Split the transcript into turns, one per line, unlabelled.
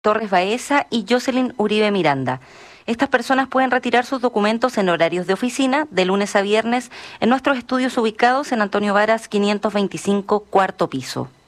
Torres Baeza y Jocelyn Uribe Miranda. Estas personas pueden retirar sus documentos en horarios de oficina, de lunes a viernes, en nuestros estudios ubicados en Antonio Varas 525, cuarto piso.